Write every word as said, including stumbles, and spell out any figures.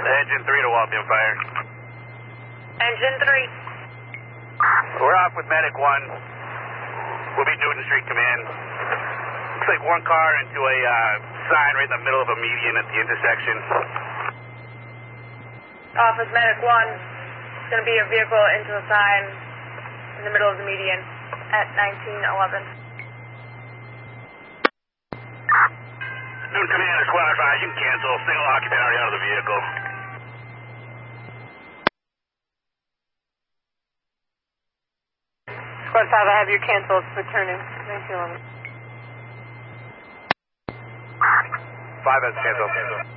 Engine three to Walpian Fire. Engine three. We're off with Medic one. We'll be Newton Street Command. Looks like one car into a uh, sign right in the middle of a median at the intersection. Office Medic one. It's going to be a vehicle into a sign in the middle of the median at nineteen eleven. Newton Commander, Squad five, you can cancel. Single occupant already out of the vehicle. Squad five, I have your canceled returning. nineteen eleven. five has canceled.